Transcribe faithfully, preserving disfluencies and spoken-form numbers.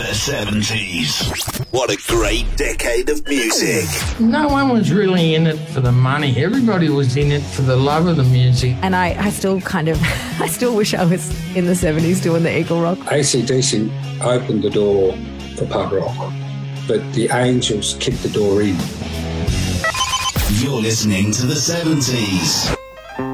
The seventies. What a great decade of music. No one was really in it for the money. Everybody was in it for the love of the music. And I, I still kind of, I still wish I was in the seventies doing the Eagle Rock. A C D C opened the door for pub rock, but the Angels kicked the door in. You're listening to the seventies.